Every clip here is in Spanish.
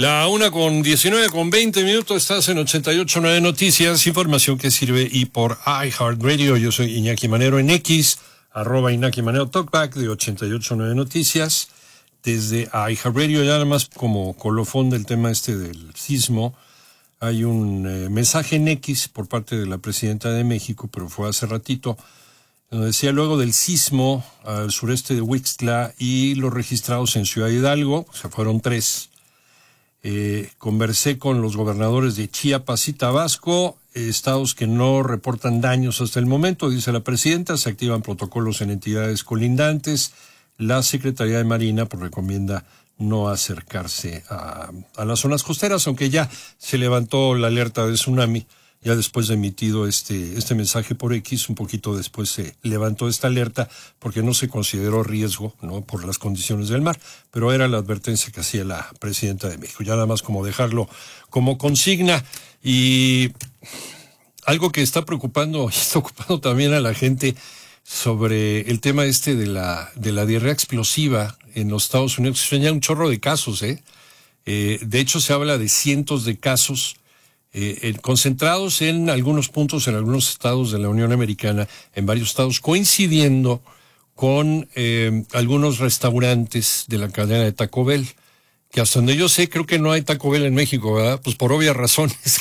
1:19:20, estás en 88.9 Noticias, información que sirve y por iHeartRadio. Yo soy Iñaki Manero en X, @Iñaki Manero Talkback de 88.9 Noticias, desde iHeartRadio. Ya nada más como colofón del tema del sismo, hay un mensaje en X por parte de la presidenta de México, pero fue hace ratito, donde decía: luego del sismo al sureste de Huixtla y los registrados en Ciudad Hidalgo, o sea, fueron 3, conversé con los gobernadores de Chiapas y Tabasco, estados que no reportan daños hasta el momento, dice la presidenta. Se activan protocolos en entidades colindantes. La Secretaría de Marina recomienda no acercarse a las zonas costeras, aunque ya se levantó la alerta de tsunami. Ya después de emitido este mensaje por X, un poquito después se levantó esta alerta porque no se consideró riesgo, ¿no?, por las condiciones del mar, pero era la advertencia que hacía la presidenta de México. Ya nada más como dejarlo como consigna. Y algo que está preocupando y está ocupando también a la gente sobre el tema de la diarrea explosiva en los Estados Unidos. Se ya un chorro de casos, de hecho se habla de cientos de casos, concentrados en algunos puntos, en algunos estados de la Unión Americana, en varios estados, coincidiendo con algunos restaurantes de la cadena de Taco Bell, que hasta donde yo sé, creo que no hay Taco Bell en México, ¿verdad? Pues por obvias razones.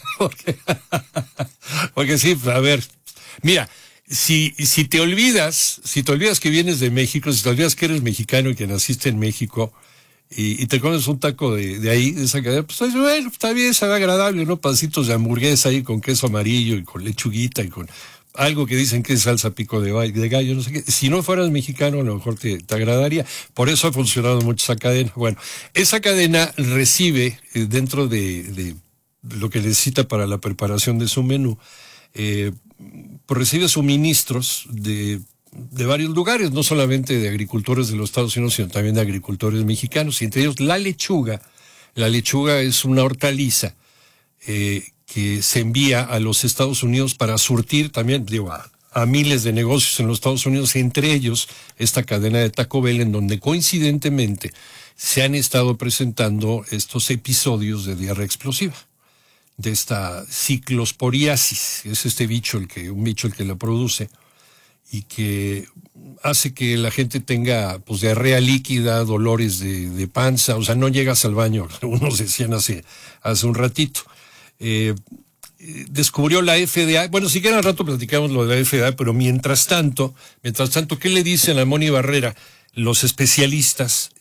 Porque sí, a ver, mira, si te olvidas que vienes de México, si te olvidas que eres mexicano y que naciste en México, y te comes un taco de ahí, de esa cadena, pues bueno, está bien, sabe agradable, ¿no? Pancitos de hamburguesa ahí con queso amarillo y con lechuguita y con algo que dicen que es salsa pico de gallo, no sé qué. Si no fueras mexicano, a lo mejor te agradaría. Por eso ha funcionado mucho esa cadena. Bueno, esa cadena recibe, dentro de lo que necesita para la preparación de su menú, pues recibe suministros de varios lugares, no solamente de agricultores de los Estados Unidos, sino también de agricultores mexicanos, y entre ellos la lechuga. La lechuga es una hortaliza que se envía a los Estados Unidos para surtir también, a miles de negocios en los Estados Unidos, entre ellos esta cadena de Taco Bell, en donde coincidentemente se han estado presentando estos episodios de diarrea explosiva, de esta ciclosporiasis. Es un bicho el que la produce, y que hace que la gente tenga pues diarrea líquida, dolores de panza, o sea, no llegas al baño, algunos decían hace un ratito. Descubrió la FDA, bueno, si quieren al rato platicamos lo de la FDA, pero mientras tanto, ¿qué le dicen a Moni Barrera los especialistas